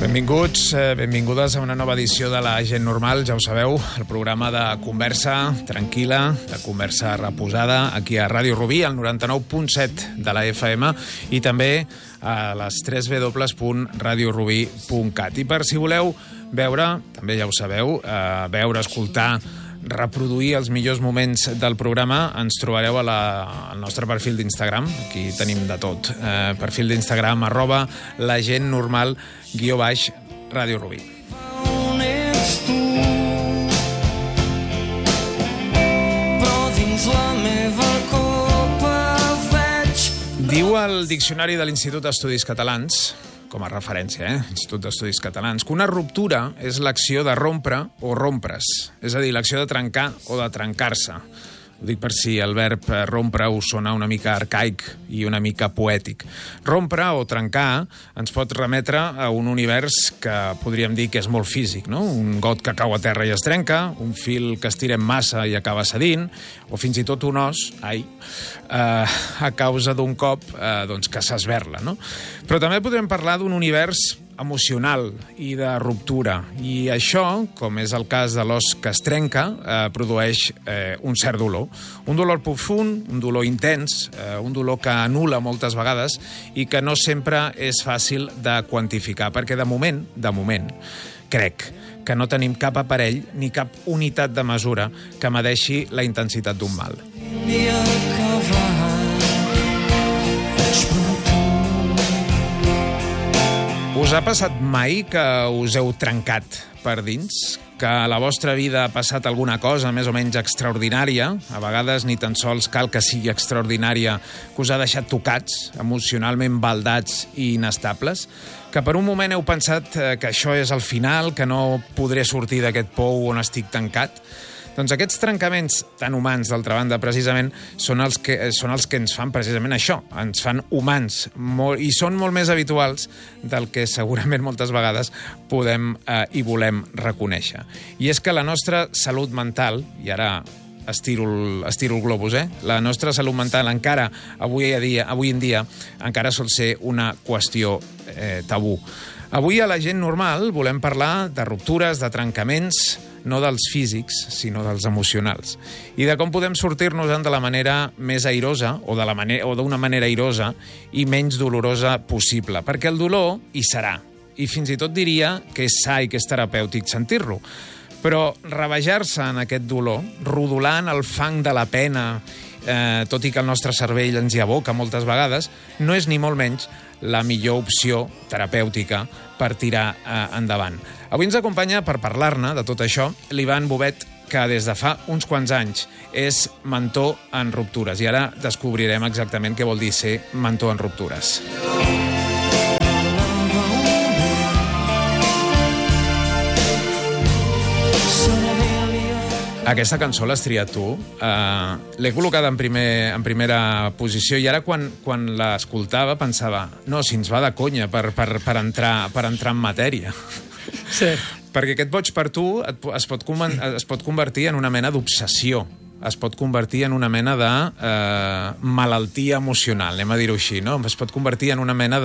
Benvinguts, benvingudes a una nova edició de La Gent Normal, ja ho sabeu, el programa de conversa tranquil·la, de conversa reposada, aquí a Ràdio Rubí, al 99.7 de la FM i també a les www.radiorubí.cat. I per si voleu veure, també ja ho sabeu, veure, escoltar, reproduir els millors moments del programa, ens trobareu al nostre perfil d'Instagram. Aquí tenim de tot. Perfil d'Instagram, @laGentNormal_Ràdio Rubí. Diu el Diccionari de l'Institut d'Estudis Catalans, com a referència, Institut d'Estudis Catalans, que una ruptura és l'acció de rompre o rompre's, és a dir, l'acció de trencar o de trencar-se. Ho dic per si el verb rompre us sona una mica arcaic i una mica poètic. Rompre o trencar ens pot remetre a un univers que podríem dir que és molt físic, no? Un got que cau a terra i es trenca, un fil que estirem massa i acaba cedint, o fins i tot un os, a causa d'un cop que s'esberla, no? Però també podrem parlar d'un univers emocional i de ruptura. I això, com és el cas de l'os que es trenca, produeix un cert dolor. Un dolor profund, un dolor intens, un dolor que anul·la moltes vegades i que no sempre és fàcil de quantificar, perquè de moment, crec que no tenim cap aparell ni cap unitat de mesura que medeixi la intensitat d'un mal. Us ha passat mai que us heu trencat per dins? Que a la vostra vida ha passat alguna cosa més o menys extraordinària? A vegades ni tan sols cal que sigui extraordinària, que us ha deixat tocats, emocionalment baldats i inestables? Que per un moment heu pensat que això és el final, que no podré sortir d'aquest pou on estic tancat? Doncs aquests trencaments tan humans, d'altra banda, precisament, són els que ens fan precisament això, ens fan humans, i són molt més habituals del que segurament moltes vegades podem i volem reconèixer. I és que la nostra salut mental, i ara estiro el globus, la nostra salut mental encara, avui en dia, encara sol ser una qüestió tabú. Avui a La Gent Normal volem parlar de ruptures, de trencaments, no dels físics, sinó dels emocionals. I de com podem sortir-nos-en de la manera més airosa, o d'una manera airosa i menys dolorosa possible. Perquè el dolor hi serà. I fins i tot diria que és sa i que és terapèutic sentir-lo. Però rebaixar-se en aquest dolor, rodolant el fang de la pena, tot i que el nostre cervell ens hi aboca moltes vegades, no és ni molt menys la millor opció terapèutica per tirar endavant. Avui ens acompanya per parlar-ne de tot això l'Ivan Bobet, que des de fa uns quants anys és mentor en ruptures. I ara descobrirem exactament què vol dir ser mentor en ruptures. Aquesta cançó l'has triat tu. L'he col·locada en primera posició i ara quan l'escoltava pensava no, si ens va de conya per entrar en matèria. Sí. Perquè aquest boig per tu es pot convertir en una mena d'obsessió. Es pot convertir en una mena de malaltia emocional, anem a dir-ho així, no? Es pot convertir en una mena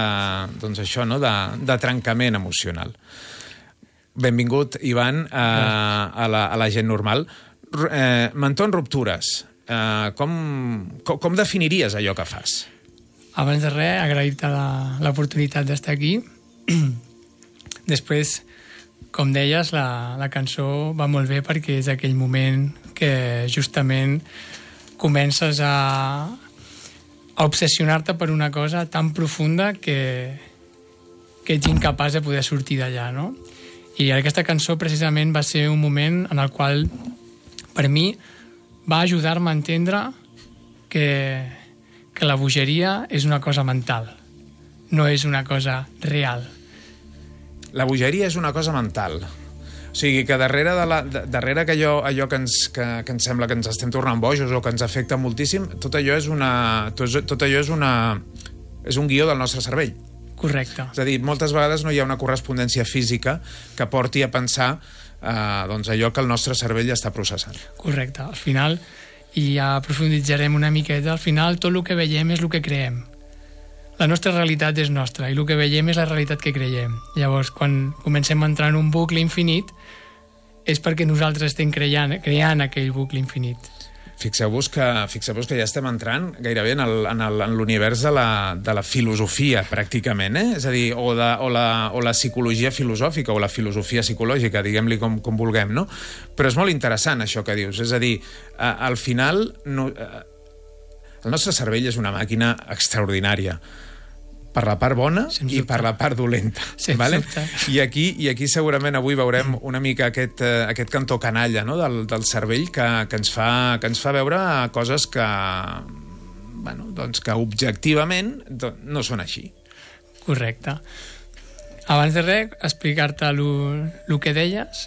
de trencament emocional. Benvingut, Ivan, a la Gent Normal. Mentor en ruptures, com definiries allò que fas? Abans de res, agrair-te l'oportunitat d'estar aquí. Després, com deies, la cançó va molt bé perquè és aquell moment que justament comences a obsessionar-te per una cosa tan profunda que ets incapaç de poder sortir d'allà, no? I aquesta cançó precisament va ser un moment en el qual per mi va ajudar-me a entendre que la bogeria és una cosa mental, no és una cosa real. La bogeria és una cosa mental. O sigui, que darrere que allò que ens sembla que ens estem tornant bojos o que ens afecta moltíssim, tot allò és un guió del nostre cervell. Correcte. És a dir, moltes vegades no hi ha una correspondència física que porti a pensar allò que el nostre cervell està processant. Correcte. Al final, i ja profunditzarem una miqueta, al final tot el que veiem és el que creem. la nostra realitat és nostra i el que veiem és la realitat que creiem. Llavors, quan comencem a entrar en un bucle infinit, és perquè nosaltres estem creant aquell bucle infinit. Fixeu-vos que ja estem entrant gairebé en l'univers de la filosofia, pràcticament, és a dir, o la psicologia filosòfica o la filosofia psicològica, diguem-li com vulguem, no? Però és molt interessant això que dius, és a dir, al final el nostre cervell és una màquina extraordinària, per la part bona i per la part dolenta. Vale? I aquí segurament avui veurem una mica aquest cantó canalla, no? del cervell que ens fa veure coses que, bueno, doncs que objectivament no són així. Correcte. Abans de res, explicar-te el que deies.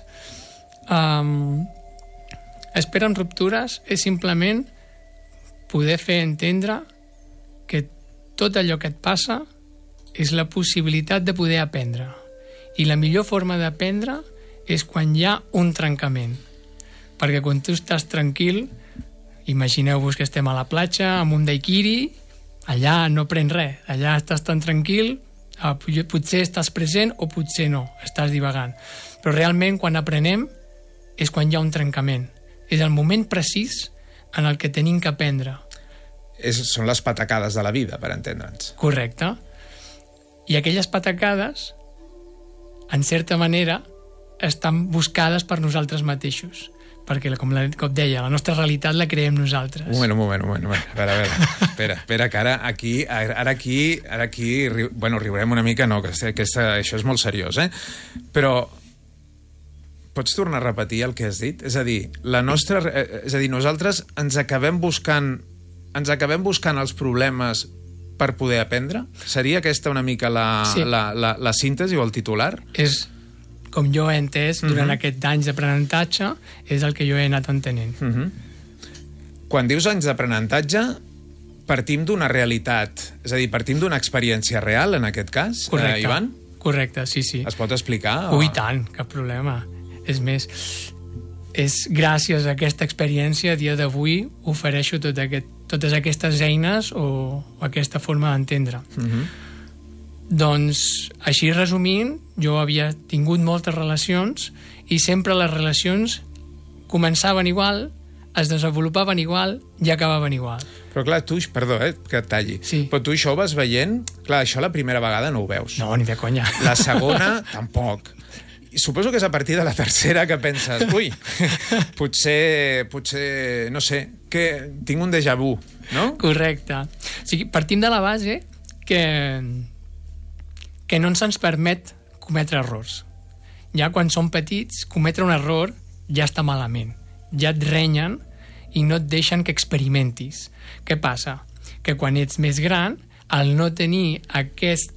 Esperar amb ruptures és simplement poder fer entendre que tot allò que et passa és la possibilitat de poder aprendre. I la millor forma d'aprendre és quan hi ha un trencament. Perquè quan tu estàs tranquil, imagineu-vos que estem a la platja amb un daiquiri, allà no prens res, allà estàs tan tranquil, potser estàs present o potser no, estàs divagant. Però realment quan aprenem és quan hi ha un trencament. És el moment precís en el que tenim que aprendre. Són les patacades de la vida, per entendre'ns. Correcte. I aquelles patacades, en certa manera, estan buscades per nosaltres mateixos. Perquè, com deia, la nostra realitat la creem nosaltres. Un moment. A veure, espera, que ara aquí, bueno, riurem una mica, no, que això és molt seriós, Però pots tornar a repetir el que has dit? És a dir, nosaltres ens acabem buscant els problemes per poder aprendre? Seria aquesta una mica la síntesi o el titular? És, com jo he entès, durant aquests anys d'aprenentatge, és el que jo he anat entenent. Quan dius anys d'aprenentatge, partim d'una realitat, és a dir, partim d'una experiència real, en aquest cas, Ivan? Correcte, sí. Es pot explicar? Ui, tant, cap problema. És més, és gràcies a aquesta experiència, a dia d'avui, ofereixo totes aquestes eines o aquesta forma d'entendre. Doncs, així resumint, jo havia tingut moltes relacions i sempre les relacions començaven igual, es desenvolupaven igual i acabaven igual. Però clar, tu, perdó, que et talli, però tu això ho vas veient, clar, això la primera vegada no ho veus. No, ni de conya. La segona, tampoc. Suposo que és a partir de la tercera que penses, ui, potser, no sé, que tinc un déjà vu, no? Correcte. O sigui, partim de la base que no se'ns permet cometre errors. Ja quan som petits, cometre un error ja està malament. Ja et renyen i no et deixen que experimentis. Què passa? Que quan ets més gran, al no tenir aquest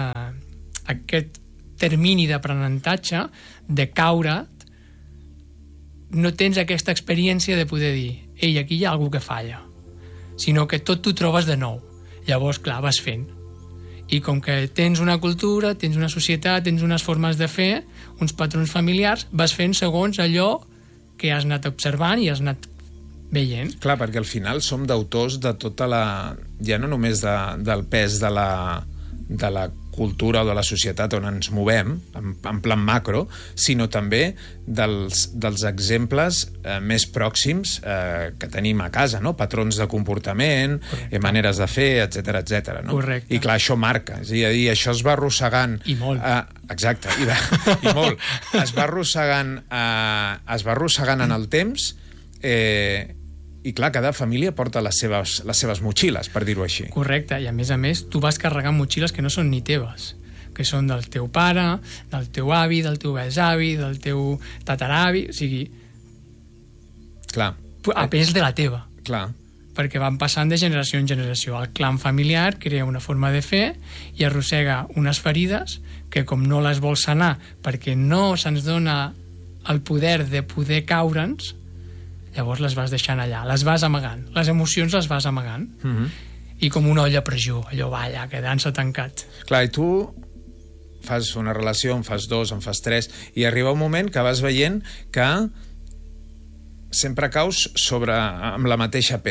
termini d'aprenentatge, de caure't, no tens aquesta experiència de poder dir ei, aquí hi ha alguna que falla, sinó que tot t'ho trobes de nou. Llavors, clar, vas fent. I com que tens una cultura, tens una societat, tens unes formes de fer, uns patrons familiars, vas fent segons allò que has anat observant i has anat veient. Clar, perquè al final som d'autors de tota la... ja no només del pes de la cultura o de la societat on ens movem, en plan macro, sinó també dels exemples més pròxims que tenim a casa, no? Patrons de comportament, maneres de fer, etc. No? Correcte. I clar, això marca. És a dir, això es va arrossegant... I molt. Exacte, i molt. Es va arrossegant en el temps i clar, cada família porta les seves motxilles, per dir-ho així. Correcte, i a més, tu vas carregant motxilles que no són ni teves, que són del teu pare, del teu avi, del teu besavi, del teu tataravi, o sigui... Clar. A pes de la teva. Clar. Perquè van passant de generació en generació. El clan familiar crea una forma de fer i arrossega unes ferides que, com no les vol sanar perquè no se'ns dona el poder de poder caure'ns, llavors les vas deixant allà, les vas amagant. Les emocions les vas amagant. I com una olla a pressió, allò va allà, quedant-se tancat. Clar, i tu fas una relació, en fas dos, en fas tres, i arriba un moment que vas veient que sempre caus amb la mateixa pedra.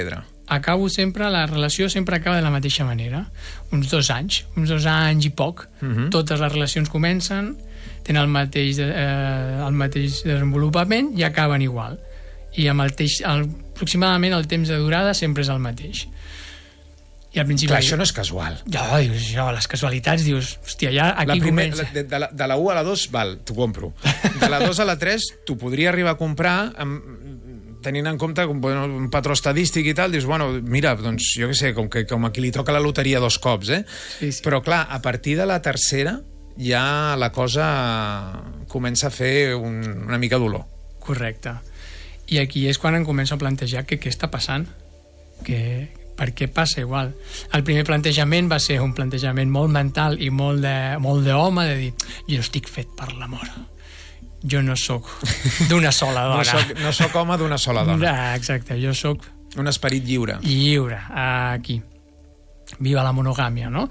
la relació sempre acaba de la mateixa manera. Uns 2 anys i poc. Totes les relacions comencen, tenen el mateix desenvolupament i acaben igual. I aproximadament el temps de durada sempre és el mateix. I al principi... Clar, això no és casual. Les casualitats, dius, hòstia, ja aquí comença. De la 1 a la 2, val, t'ho compro. De la 2 a la 3, t'ho podria arribar a comprar tenint en compte un patró estadístic i tal, dius, bueno, mira, doncs, jo què sé, com a qui li toca la loteria 2 cops, Sí. Però, clar, a partir de la tercera ja la cosa comença a fer una mica dolor. Correcte. I aquí és quan em començo a plantejar què està passant, per què passa igual. El primer plantejament va ser un plantejament molt mental i molt d'home, de dir, jo estic fet per l'amor. Jo no sóc d'una sola dona. No sóc home d'una sola dona. Exacte, jo sóc... Un esperit lliure. Lliure, aquí. Viva la monogàmia, no?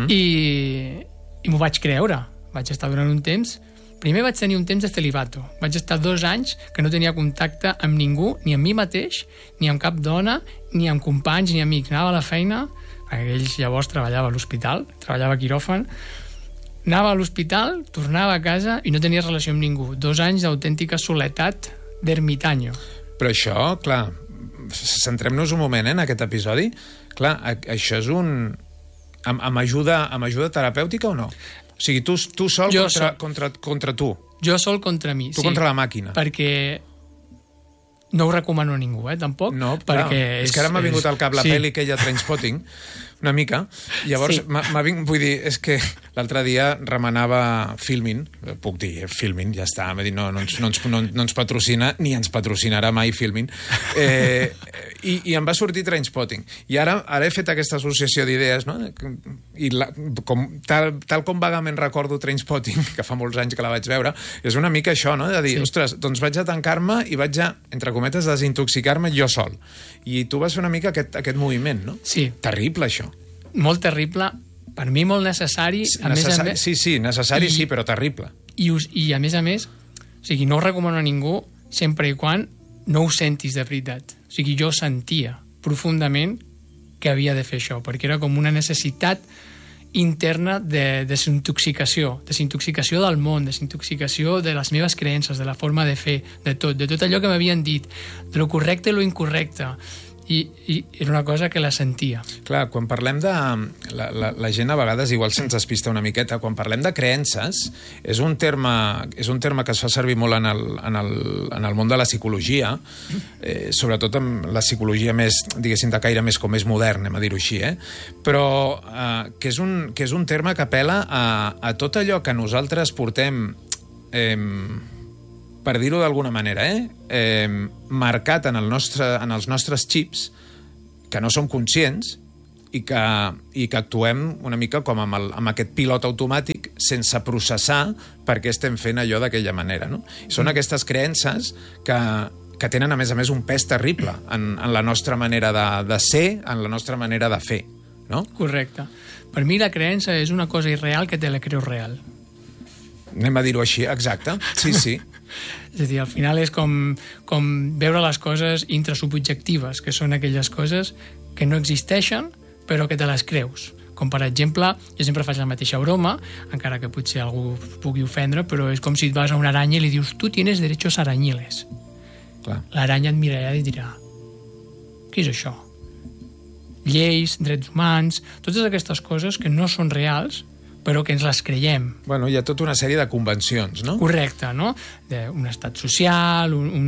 I m'ho vaig creure. Vaig estar durant un temps... Primer vaig tenir un temps de celibato. Vaig estar 2 anys que no tenia contacte amb ningú, ni amb mi mateix, ni amb cap dona, ni amb companys, ni amics. Anava a la feina, perquè ells llavors treballava a l'hospital, treballava a quiròfan, anava a l'hospital, tornava a casa i no tenia relació amb ningú. 2 anys d'autèntica soledat d'ermitanyo. Però això, clar, centrem-nos un moment en aquest episodi. Clar, això és amb ajuda terapèutica o no? O sigui, tu sol contra tu. Jo sol contra mi, tu contra la màquina. Perquè no ho recomano a ningú, tampoc. No, perquè és que ara m'ha vingut al cap la pel·li aquella Trainspotting, una mica. Llavors, vull dir, és que l'altre dia remenava Filmin, puc dir Filmin, ja està, m'ha dit, no ens patrocina, ni ens patrocinarà mai Filmin, i em va sortir Trainspotting. I ara he fet aquesta associació d'idees, no? I tal com vagament recordo Trainspotting, que fa molts anys que la vaig veure, és una mica això, no? De dir, ostres, doncs vaig a tancar-me i vaig a, entre cometes, desintoxicar-me jo sol. I tu vas fer una mica aquest moviment, no? Sí. Terrible, això. Molt terrible, per mi molt necessari. Sí, necessari sí, però terrible. I a més, o sigui, no ho recomano a ningú sempre i quan no ho sentis de veritat. O sigui, jo sentia profundament que havia de fer això, perquè era com una necessitat interna de desintoxicació del món, desintoxicació de les meves creences, de la forma de fer, de tot allò que m'havien dit, de lo correcte i lo incorrecte. I era una cosa que la sentia. Clar, quan parlem de... La gent a vegades igual se'ns despista una miqueta. Quan parlem de creences, és un terme que es fa servir molt en el món de la psicologia, sobretot en la psicologia més, diguéssim, de caire més com més modern, anem a dir-ho així, però que és un terme que apel·la a tot allò que nosaltres portem... per dir-ho d'alguna manera, marcat en els nostres xips, que no som conscients i que actuem una mica com amb aquest pilot automàtic sense processar per què estem fent allò d'aquella manera. No? Són aquestes creences que tenen, a més, un pes terrible en la nostra manera de ser, en la nostra manera de fer. No? Correcte. Per mi la creença és una cosa irreal que te la creus real. Anem a dir-ho així, exacte. Sí. És a dir, al final és com veure les coses intrasubjectives, que són aquelles coses que no existeixen, però que te les creus. Com, per exemple, jo sempre faig la mateixa broma, encara que potser algú pugui ofendre, però és com si et vas a una aranya i li dius tu tienes derechos arañiles. Clar. L'aranya et mirarà i dirà què és això? Lleis, drets humans, totes aquestes coses que no són reals, però que ens les creiem. Bueno, hi ha tota una sèrie de convencions, no? Correcte, no? Un estat social,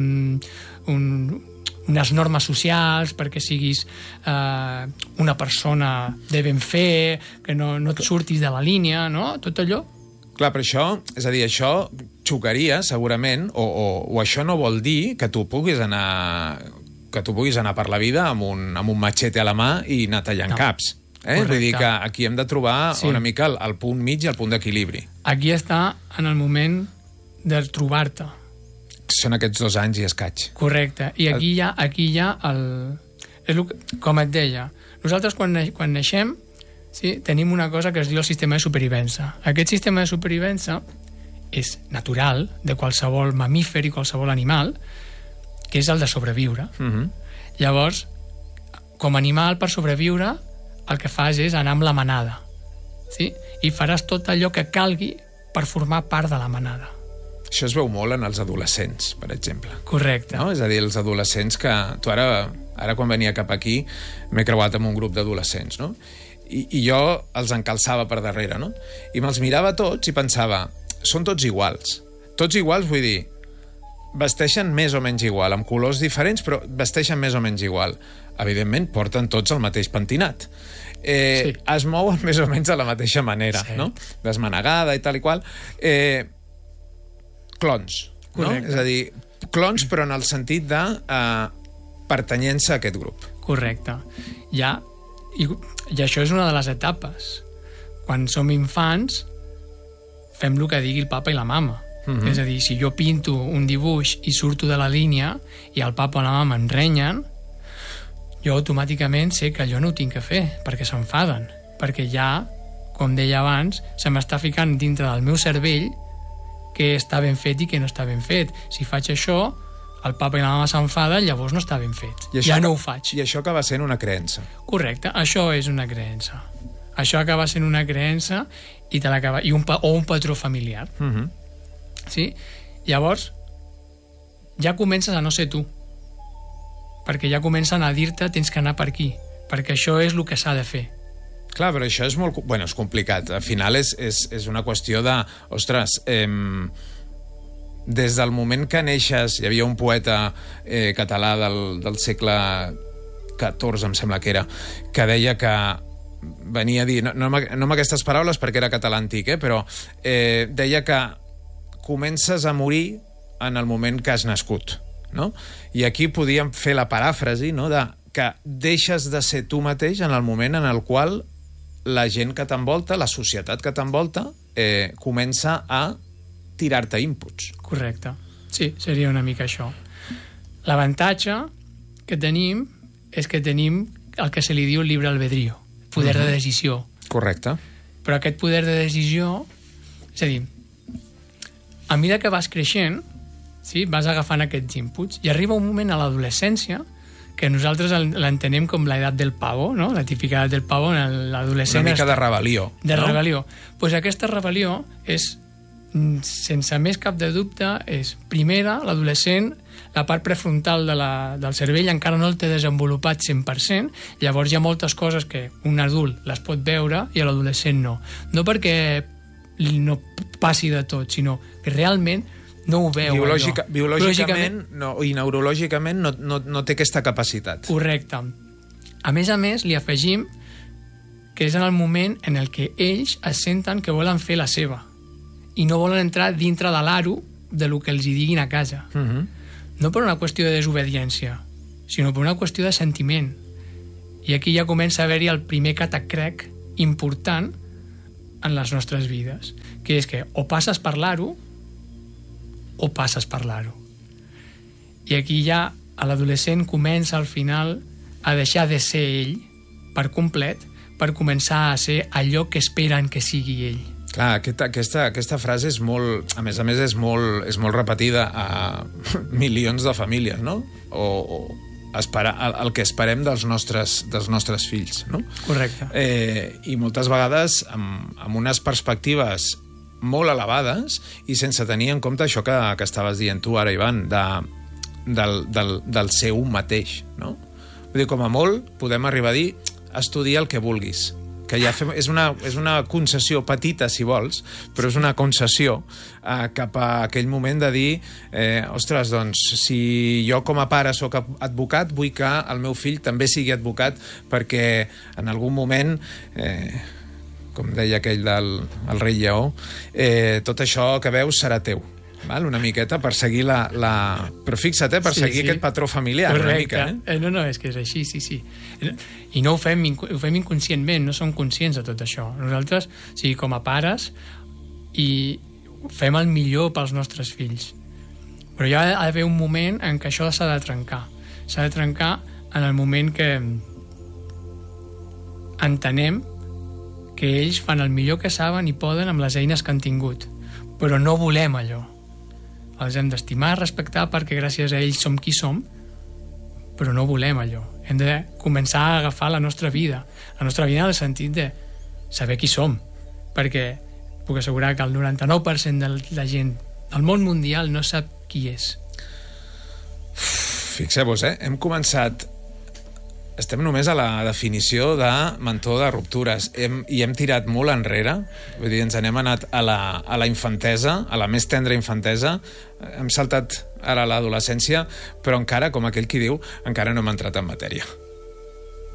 unes normes socials perquè siguis una persona de ben fer, que no et surtis de la línia, no? Tot allò. Clar, però això, és a dir, això xocaria, segurament, o això no vol dir que tu puguis anar per la vida amb un machete a la mà i anar tallant caps. Vull dir que aquí hem de trobar una mica el punt mig i el punt d'equilibri. Aquí està en el moment de trobar-te. Són aquests 2 anys i escaig. Correcte. I aquí hi ha com et deia, nosaltres quan naixem tenim una cosa que es diu el sistema de supervivència. Aquest sistema de supervivència és natural de qualsevol mamífer i qualsevol animal, que és el de sobreviure. Llavors, com a animal, per sobreviure, el que fas és anar amb la manada. Sí? I faràs tot allò que calgui per formar part de la manada. Això es veu molt en els adolescents, per exemple. Correcte. No? És a dir, els adolescents que... Tu ara quan venia cap aquí, m'he creuat amb un grup d'adolescents, no? I jo els encalçava per darrere, no? I me'ls mirava tots i pensava, són tots iguals. Tots iguals, vull dir, vesteixen més o menys igual, amb colors diferents, però vesteixen més o menys igual. Evidentment, porten tots el mateix pentinat. Sí. Es mouen més o menys de la mateixa manera, sí. No? Desmanegada i tal i qual. Clons, no? És a dir, clons, però en el sentit de pertanyença a aquest grup. Correcte. I això és una de les etapes. Quan som infants, fem el que digui el papa i la mama. És a dir, si jo pinto un dibuix i surto de la línia i el papa o la mama em renyen, jo automàticament sé que allò no ho tinc que fer, perquè s'enfaden. Perquè ja, com deia abans, se m'està ficant dintre del meu cervell que està ben fet i que no està ben fet. Si faig això, el papa i la mama s'enfaden, llavors no està ben fet. Ja no ho faig. I això acaba sent una creença. Correcte, això és una creença. Això acaba sent una creença o un patró familiar. Sí? Llavors, ja comences a no ser tu. Perquè ja comencen a dir-te tens que anar per aquí, perquè això és el que s'ha de fer. Clar, però això és molt... Bueno, és complicat. Al final és una qüestió de... Ostres, des del moment que neixes... Hi havia un poeta català del segle XIV, em sembla que era, que deia que venia a dir... No amb aquestes paraules, perquè era català antic, però deia que comences a morir en el moment que has nascut, no? I aquí podíem fer la paràfrasi, no?, de que deixes de ser tu mateix en el moment en el qual la gent que t'envolta, la societat que t'envolta, comença a tirar-te inputs. Correcte. Sí, seria una mica això. L'avantatge que tenim és que tenim el que se li diu llibre albedrío, poder de decisió. Correcte. Però aquest poder de decisió, és a dir, a mesura que vas creixent, sí, vas agafant aquests inputs, i arriba un moment a l'adolescència que nosaltres l'entenem com l'edat del pavo, no? La típica edat del pavo en l'adolescent. Una mica de rebel·lió. De rebel·lió. Doncs aquesta rebel·lió és, sense més cap de dubte, és, primera, l'adolescent, la part prefrontal del cervell encara no el té desenvolupat 100%, llavors hi ha moltes coses que un adult les pot veure i l'adolescent no. No perquè no passi de tot, sinó que realment no ho veu. Biològicament i neurològicament no té aquesta capacitat. Correcte. A més, li afegim que és en el moment en el que ells es senten que volen fer la seva i no volen entrar dintre de l'aro de lo que els hi diguin a casa. No per una qüestió de desobediència, sinó per una qüestió de sentiment. I aquí ja comença a haver-hi el primer catacrec important en les nostres vides, que és que o passes per l'aro o passes per l'aro. I aquí ja l'adolescent comença al final a deixar de ser ell per complet per començar a ser allò que esperen que sigui ell. Clar, aquesta frase és molt... A més és molt repetida a milions de famílies, no? O el que esperem dels nostres fills, no? Correcte. I moltes vegades amb unes perspectives molt elevades i sense tenir en compte això que estaves dient tu ara, Ivan, del ser un mateix, no? Vull dir, com a molt podem arribar a dir estudia el que vulguis, que ja és una concessió petita, si vols, però és una concessió cap a aquell moment de dir ostres, doncs, si jo com a pare sóc advocat, vull que el meu fill també sigui advocat perquè en algun moment... com deia aquell del rei Lleó, tot això que veus serà teu. Val? Una miqueta per seguir Però fixa't, per seguir aquest patró familiar. Correcte. Una mica, No, és que és així, sí. I no ho fem inconscientment, no som conscients de tot això. Nosaltres, com a pares, i fem el millor pels nostres fills. Però hi ha d'haver un moment en què això s'ha de trencar. S'ha de trencar en el moment que entenem que ells fan el millor que saben i poden amb les eines que han tingut. Però no volem allò. Els hem d'estimar, respectar, perquè gràcies a ells som qui som, però no volem allò. Hem de començar a agafar la nostra vida en el sentit de saber qui som, perquè puc assegurar que el 99% de la gent del món mundial no sap qui és. Fixeu-vos, hem començat... Estem només a la definició de mentor de ruptures i hem tirat molt enrere, vull dir, ens n'hem anat a la infantesa, a la més tendra infantesa, hem saltat ara a l'adolescència, però encara, com aquell qui diu, encara no hem entrat en matèria.